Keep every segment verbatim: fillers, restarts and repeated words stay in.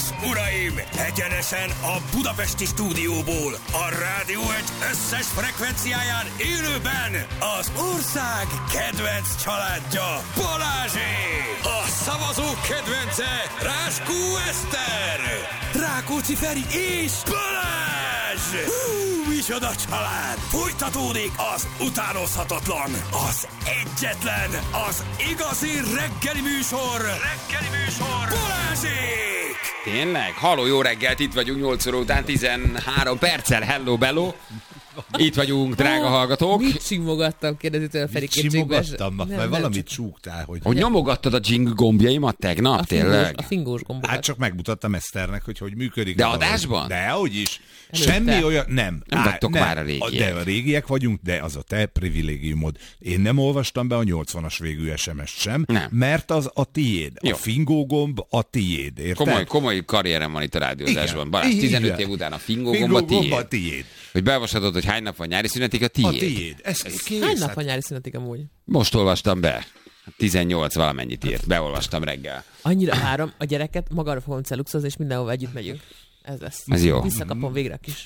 és uraim, egyenesen a budapesti stúdióból, a Rádió egy összes frekvenciáján élőben az ország kedvenc családja, Balázsék! A szavazók kedvence, Ráskó Eszter, Rákóczi Feri és Balázs! Hú, micsoda család! Folytatódik az utánozhatatlan, az egyetlen, az igazi reggeli műsor, reggeli műsor, Balázsék! Tényleg? Halló, jó reggelt, itt vagyunk nyolc óra után tizenhárom perccel, hello, bello. Itt vagyunk, drága hallgatók. Mit simogattam, kérdezi tőle Feri. Mit simogattam? Mert nem, valamit csúgtál, hogy... Hogy nyomogattad a jing gombjaimat tegnap, a tényleg? Fingós, a fingós gombokat. Hát csak megmutattam Eszternek, hogy hogy működik. De adásban? De hogy is. Előtte. Semmi olyan... Nem. Nem Á, vagytok már a régiek. De a régiek vagyunk, de az a te privilégiumod. Én nem olvastam be a nyolcvanas végű es em es-t sem, nem. Mert az a tiéd. Jó. A fingógomb a tiéd, érted? Komoly, komoly karrierem van itt a rádiózásban. Balázs, tizenöt év után a fingógomb a Fingógomb a tiéd. tiéd. Hogy beolvashatod, hogy hány nap van nyári szünetig, a tiéd. A tiéd. Ez kész. Hány nap van nyári szünetig amúgy? Most olvastam be. tizennyolc valamennyit írt. Beolvastam reggel. Annyira várom a gyereket, magamra fogom celuxozni, és mindenhova együtt megyünk. Ez lesz. Ez jó. Visszakapom végre a kis...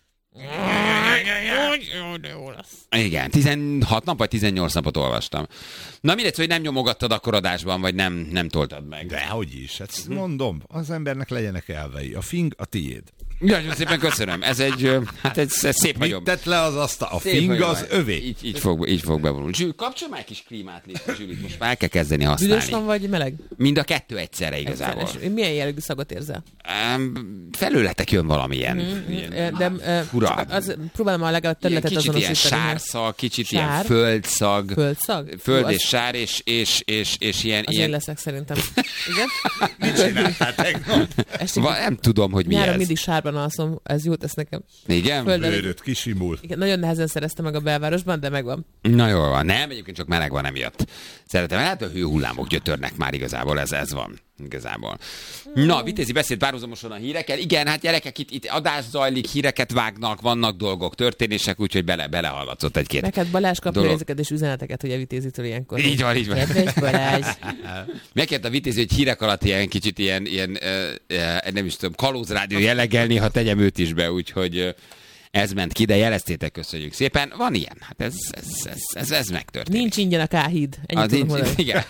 Igen, tizenhat nap vagy tizennyolc napot olvastam. Na mindegy, hogy nem nyomogattad akkor adásban, vagy nem, nem toltad meg. Dehogy is. Hát mondom, az embernek legyenek elvei. A fing a tiéd. Nagyon szépen köszönöm. Ez egy, hát ez, ez szép Mit nagyon. tett le az asztal? A Szép fing nagyon. az övé. Így, így, fog, így fog bevonulni. Zsül, kapcsolj már egy kis klímát, légy, Zsülit, most már el kell kezdeni használni. Büdös van vagy meleg? Mind a kettő egyszerre igazából. És milyen jellegű szagot érzel? Um, felőletek jön valamilyen. Mm, ilyen, de uh, fura. az, próbálom a legalább Ilyen területet kicsit ilyen azonosítani. sárszag, kicsit Sár? ilyen földszag. Földszag? Föld Jó, és az- sár, és, és, és, és ilyen... Az ilyen... én leszek szerintem. Igen? Mit csináltál tegnap? Estig, Va, nem tudom, hogy mi nyáron ez. mindig sárban alszom, ez jót tesz nekem. Igen? Földön- Bőröd kisimul. Igen, nagyon nehezen szereztem meg a belvárosban, de megvan. Na jól van. Nem, egyébként csak meleg van emiatt. Szeretem, hát a hőhullámok gyötörnek már igazából, ez, ez van. Igazából. Na, Vitézi beszéd párhuzamosan a hírekkel. Igen, hát gyerekek, itt, itt adás zajlik, híreket vágnak, vannak dolgok, történések, úgyhogy bele, belehallgatott egy-két. Neked Balázs kapja dolog. ezeket és üzeneteket, ugye Vitézitől ilyenkor. Így van, így van. Kedves Balázs. Megkért a Vitézi, hogy hírek alatt ilyen kicsit ilyen, ilyen ö, ö, nem is tudom, kalózrádió jellegelni, ha tegyem őt is be, úgyhogy ö, ez ment ki, de jeleztétek, köszönjük szépen. Van ilyen, hát ez, ez, ez, ez, ez megtörténik. Nincs ingyen a K-híd. Ennyit Az tudom nincs, mondani. igen.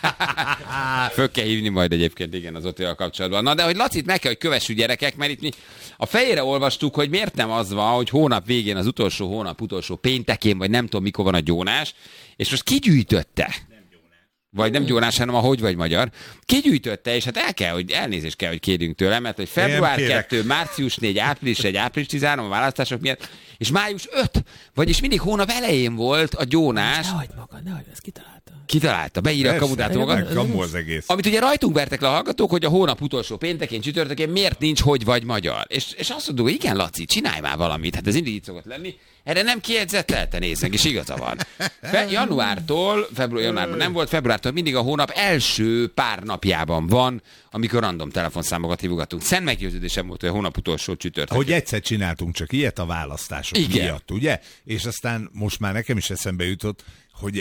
Föl kell hívni majd egyébként, igen, az Otival kapcsolatban. Na, de hogy Lacit meg kell, hogy kövessük gyerekek, mert itt mi a fejére olvastuk, hogy miért nem az van, hogy hónap végén, az utolsó hónap utolsó péntekén, vagy nem tudom mikor van a gyónás, és most kigyűjtötte. Vagy nem gyónás, hanem a hogy vagy magyar. Kigyűjtötte, és hát el kell, hogy elnézést kell, hogy kérjünk tőle, mert hogy február kérek. kettő, március négy, április egy, április tizenhárom a választások miatt, és május öt, vagyis mindig hónap elején volt a gyónás. Ne hagyd magad, ne hagyd, ezt kitalálta. Kitalálta, beírja a kamudátumokat. Meg kamu az egész. Amit ugye rajtunk vertek le a hallgatók, hogy a hónap utolsó péntekén, csütörtökén miért nincs hogy vagy magyar. És, és azt mondjuk, hogy igen, Laci, csinálj már valamit, hát ez mindig így szokott lenni. Erre nem kiedzettelte, nézd meg, és igaza van. Fe, januártól, február, januárban nem volt, februártól mindig a hónap első pár napjában van, amikor random telefonszámokat hívogatunk. Szent meggyőződésem volt, hogy a hónap utolsó csütörtök. Hogy egyszer csináltunk csak ilyet a választások Igen. miatt, ugye? És aztán most már nekem is eszembe jutott, hogy